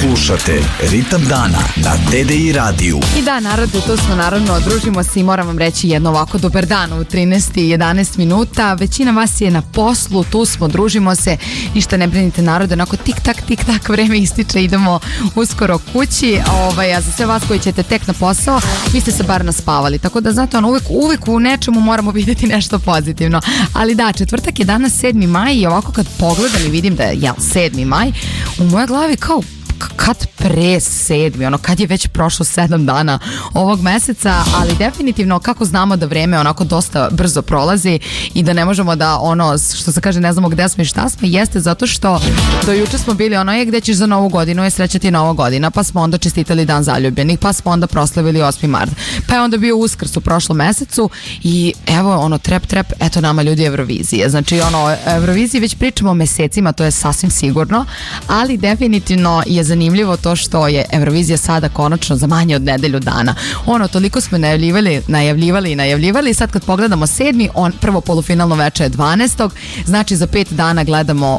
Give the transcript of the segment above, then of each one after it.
Slušate Ritam dana na TDI radiju. I da, narode, tu smo naravno, družimo se i moram vam reći jedno ovako dobar dan u 13:11 minuta. Većina vas je na poslu, tu smo, družimo se, ništa ne brinite narode, onako tik tak vreme ističe, idemo uskoro kući, a za sve vas koji ćete tek na posao, vi ste se bar naspavali, tako da znate, uvijek u nečemu moramo vidjeti nešto pozitivno. Ali da, četvrtak je danas 7. maj i ovako kad pogledam i vidim da je 7. maj, u mojoj glavi kao kad pre 7, kad je već prošlo 7 dana ovog meseca, ali definitivno kako znamo da vreme onako dosta brzo prolazi i da ne možemo da što se kaže ne znamo gde smo i šta smo, jeste zato što do juče smo bili gde ćeš za novu godinu, je sreća ti nova godina, pa smo onda čestitali dan zaljubljenih, pa smo onda proslavili 8. mart, pa je onda bio Uskrs u prošlom mesecu i evo trep, eto nama ljudi Eurovizije, znači Euroviziji već pričamo mesecima, to je sasvim sigurno, ali definitivno je zanimljivo to što je Eurovizija sada konačno za manje od nedelju dana. Toliko smo najavljivali i sad kad pogledamo 7. prvo polufinalno veče je 12. Znači za 5 dana gledamo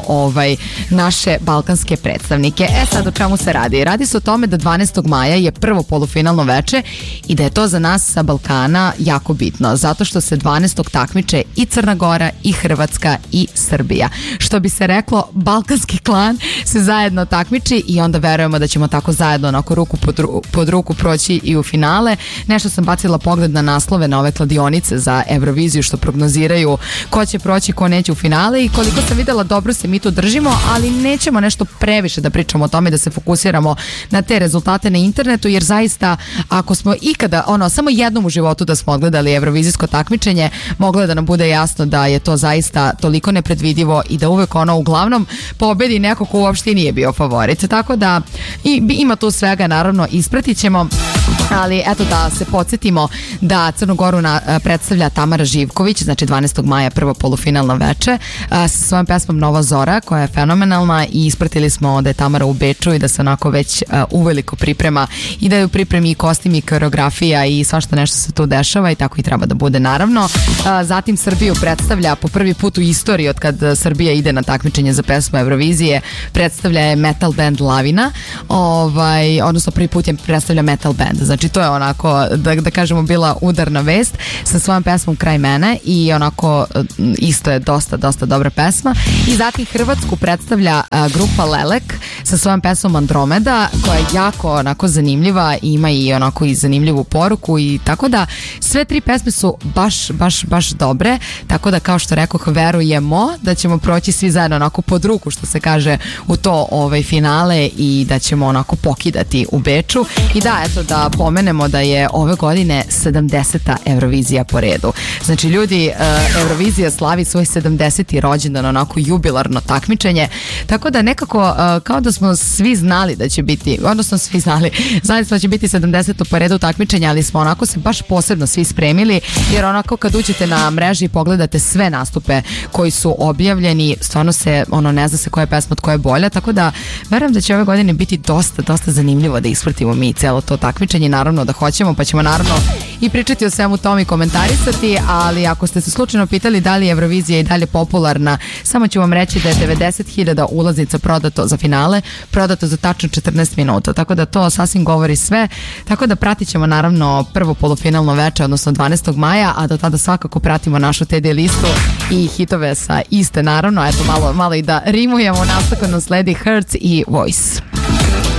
naše balkanske predstavnike. Sad o čemu se radi? Radi se o tome da 12. maja je prvo polufinalno veče i da je to za nas sa Balkana jako bitno, zato što se 12. takmiče i Crna Gora i Hrvatska i Srbija. Što bi se reklo, balkanski klan se zajedno takmiči i onda verujemo da ćemo tako zajedno ruku pod ruku proći i u finale. Nešto sam bacila pogled na naslove na ove kladionice za Euroviziju što prognoziraju ko će proći, ko neće u finale i koliko sam videla dobro se mi tu držimo, ali nećemo nešto previše da pričamo o tome, da se fokusiramo na te rezultate na internetu, jer zaista ako smo ikada samo jednom u životu da smo odgledali Eurovizijsko takmičenje, moglo je da nam bude jasno da je to zaista toliko nepredvidivo i da uvek uglavnom pobedi neko ko uopšte nije bio favorit. Tako da ima tu svega, naravno ispratit ćemo, ali eto da se podsjetimo da Crnu Goru predstavlja Tamara Živković, znači 12. maja prvo polufinalno veče sa svojom pesmom Nova Zora koja je fenomenalna i ispratili smo da je Tamara u Beču i da se već uveliko priprema i da je u pripremi i kostim i koreografija i svašta nešto se tu dešava i tako i treba da bude naravno. Zatim Srbiju predstavlja po prvi put u istoriji od kad Srbija ide na takmičenje za pesmu Eurovizije, predstavlja je metal band Lavina, odnosno prvi put je predstavlja metal band, znači to je da kažemo bila udarna vest sa svojom pesmom Kraj mene i isto je dosta dobra pesma. I zatim Hrvatsku predstavlja grupa Lelek sa svojom pesmom Andromeda koja je jako zanimljiva i ima i zanimljivu poruku i tako da sve tri pesme su baš dobre, tako da kao što rekoh verujemo da ćemo proći svi zajedno pod ruku što se kaže u to finale i da ćemo pokidati u Beču. I da, eto da pomenemo da je ove godine 70. Eurovizija po redu. Znači ljudi, Eurovizija slavi svoj 70. rođendan, jubilarno takmičenje, tako da nekako kao da smo svi znali da će biti, odnosno znali smo da će biti 70. po redu takmičenja, ali smo se baš posebno svi spremili, jer kad uđete na mreži i pogledate sve nastupe koji su objavljeni, stvarno se, ne zna se koja je pesma od koja je bolja, tako da verujem da će ove godine biti dosta zanimljivo da ispratimo mi celo to takmičenje, naravno da hoćemo, pa ćemo naravno i pričati o svemu tom i komentarisati, ali ako ste se slučajno pitali da li je Eurovizija i dalje popularna, samo ću vam reći da je 90.000 ulaznica prodato za finale, prodato za tačno 14 minuta, tako da to sasvim govori sve, tako da pratit ćemo naravno prvo polufinalno veče, odnosno 12. maja, a do tada svakako pratimo našu TD listu i hitove sa iste, naravno, eto malo i da rimujemo, nastavno sledi Hertz i Voice.